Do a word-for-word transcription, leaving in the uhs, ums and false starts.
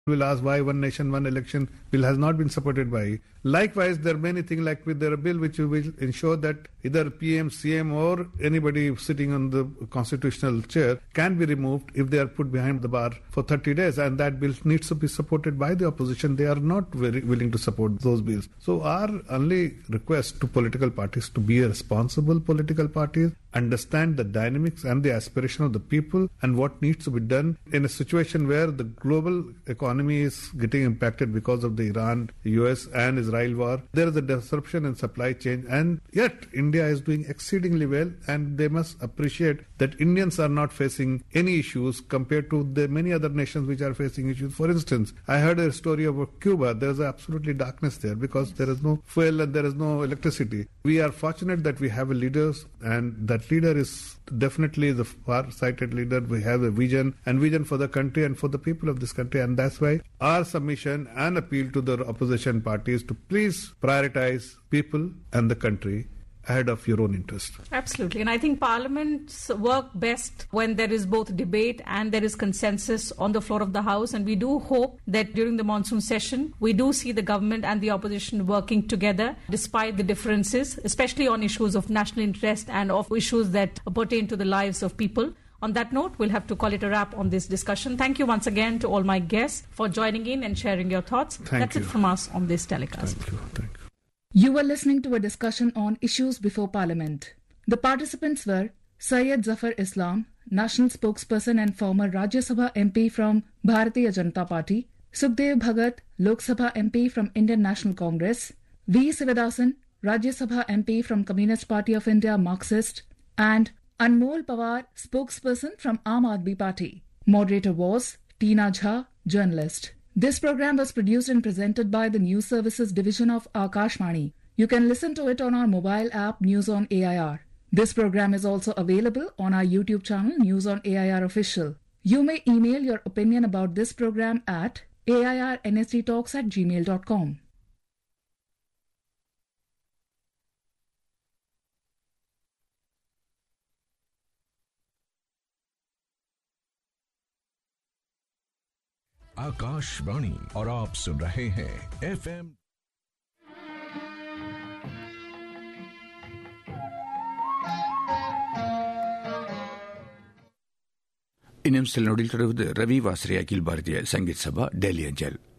will ask why one nation, one election bill has not been supported by. Likewise, there are many things like with their bill which will ensure that either P M, C M or anybody sitting on the constitutional chair can be removed if they are put behind the bar for thirty days, and that bill needs to be supported by the opposition. They are not very willing to support those bills. So our only request to political parties to be a responsible political parties, understand the dynamics and the aspiration of the people and what needs to be done in a situation where the global economy is getting impacted because of the Iran, U S and Israel war. There is a disruption in supply chain, and yet India is doing exceedingly well, and they must appreciate that Indians are not facing any issues compared to the many other nations which are facing issues. For instance, I heard a story about Cuba. There is absolutely darkness there because there is no fuel and there is no electricity. We are fortunate that we have a leader, and that leader is definitely the far-sighted leader. We have a vision and vision for the country and for the people of this country, and that's why our submission and appeal to the opposition parties to please prioritize people and the country ahead of your own interest. Absolutely. And I think parliaments work best when there is both debate and there is consensus on the floor of the House. And we do hope that during the monsoon session, we do see the government and the opposition working together despite the differences, especially on issues of national interest and of issues that pertain to the lives of people. On that note, we'll have to call it a wrap on this discussion. Thank you once again to all my guests for joining in and sharing your thoughts. Thank That's you. it from us on this telecast. Thank you. Thank you. You were listening to a discussion on issues before Parliament. The participants were Syed Zafar Islam, National Spokesperson and former Rajya Sabha M P from Bharatiya Janata Party, Sukhdev Bhagat, Lok Sabha M P from Indian National Congress, V. Sivadasan, Rajya Sabha M P from Communist Party of India Marxist, and Anmol Pawar, spokesperson from Aam Aadmi Party. Moderator was Tina Jha, journalist. This program was produced and presented by the News Services Division of Akashvani. You can listen to it on our mobile app News on A I R. This program is also available on our YouTube channel News on A I R Official. You may email your opinion about this program at A I R N S D talks at gmail dot com. Akashvani और आप सुन रहे हैं F M ഇനിയും still നോഡിൽ തുടരുന്നത് രവി വാസ്രിയ അഖിൽ ഭാരതീയ സംഗീത് സഭ ഡൽഹി അഞ്ചൽ.